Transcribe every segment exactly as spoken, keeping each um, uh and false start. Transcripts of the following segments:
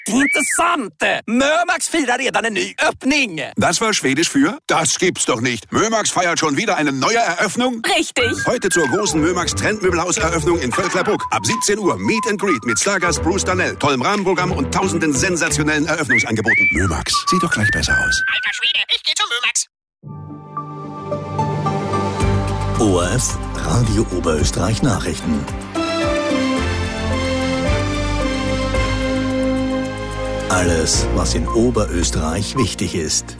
Intressant! Mörmax firar redan en ny öppning. Das war Schwedisch für? Das gibt's doch nicht. Mörmax feiert schon wieder eine neue Eröffnung? Richtig. Heute zur großen Mörmax Trendmöbelhaus-Eröffnung in Völklerbruck. Ab siebzehn Uhr Meet and Greet mit Stargast Bruce Darnell, tollem Rahmenprogramm und tausenden sensationellen Eröffnungsangeboten. Mörmax, sieht doch gleich besser aus. Alter Schwede, ich geh zu Mörmax. O R F Radio Oberösterreich Nachrichten. Alles, was in Oberösterreich wichtig ist.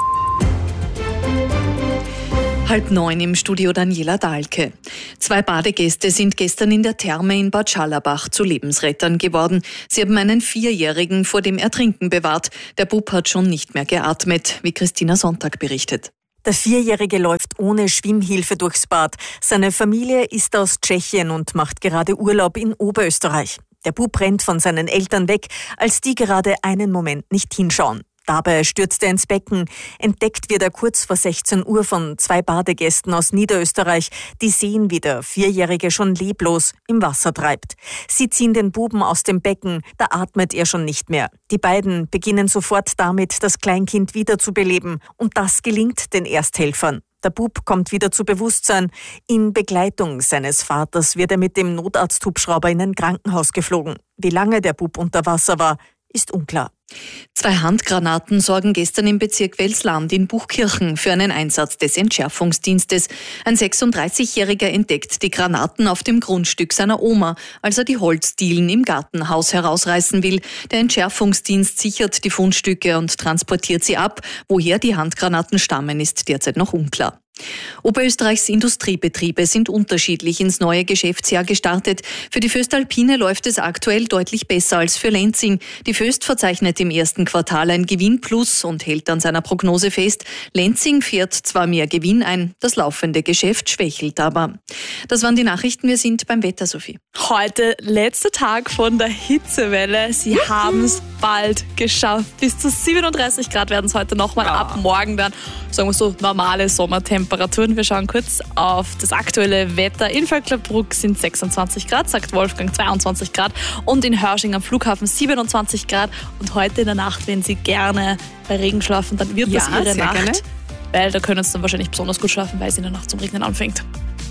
Halb neun im Studio Daniela Dahlke. Zwei Badegäste sind gestern in der Therme in Bad Schallerbach zu Lebensrettern geworden. Sie haben einen Vierjährigen vor dem Ertrinken bewahrt. Der Bub hat schon nicht mehr geatmet, wie Christina Sonntag berichtet. Der Vierjährige läuft ohne Schwimmhilfe durchs Bad. Seine Familie ist aus Tschechien und macht gerade Urlaub in Oberösterreich. Der Bub rennt von seinen Eltern weg, als die gerade einen Moment nicht hinschauen. Dabei stürzt er ins Becken. Entdeckt wird er kurz vor sechzehn Uhr von zwei Badegästen aus Niederösterreich. Die sehen, wie der Vierjährige schon leblos im Wasser treibt. Sie ziehen den Buben aus dem Becken, da atmet er schon nicht mehr. Die beiden beginnen sofort damit, das Kleinkind wiederzubeleben. Und das gelingt den Ersthelfern. Der Bub kommt wieder zu Bewusstsein. In Begleitung seines Vaters wird er mit dem Notarzthubschrauber in ein Krankenhaus geflogen. Wie lange der Bub unter Wasser war, ist unklar. Zwei Handgranaten sorgen gestern im Bezirk Welsland in Buchkirchen für einen Einsatz des Entschärfungsdienstes. Ein sechsunddreißigjähriger entdeckt die Granaten auf dem Grundstück seiner Oma, als er die Holzdielen im Gartenhaus herausreißen will. Der Entschärfungsdienst sichert die Fundstücke und transportiert sie ab. Woher die Handgranaten stammen, ist derzeit noch unklar. Oberösterreichs Industriebetriebe sind unterschiedlich ins neue Geschäftsjahr gestartet. Für die Föstalpine läuft es aktuell deutlich besser als für Lenzing. Die Föst verzeichnet im ersten Quartal ein Gewinnplus und hält an seiner Prognose fest. Lenzing fährt zwar mehr Gewinn ein, das laufende Geschäft schwächelt aber. Das waren die Nachrichten, wir sind beim Wetter, Sophie. Heute letzter Tag von der Hitzewelle. Sie haben es bald geschafft. Bis zu siebenunddreißig Grad werden es heute nochmal. Ja. Ab morgen dann, sagen wir so, normale Sommertemperaturen. Wir schauen kurz auf das aktuelle Wetter. In Völklerbruck sind sechsundzwanzig Grad, sagt Wolfgang zweiundzwanzig Grad. Und in Hörsching am Flughafen siebenundzwanzig Grad. Und heute in der Nacht, wenn Sie gerne bei Regen schlafen, dann wird das ja, Ihre Nacht. Gerne. Weil da können Sie dann wahrscheinlich besonders gut schlafen, weil es in der Nacht zum Regnen anfängt.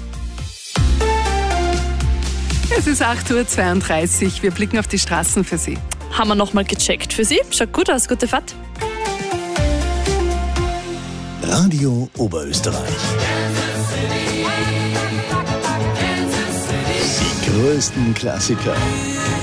Es ist acht Uhr zweiunddreißig. Wir blicken auf die Straßen für Sie. Haben wir nochmal gecheckt für Sie. Schaut gut aus. Gute Fahrt. Radio Oberösterreich. Die größten Klassiker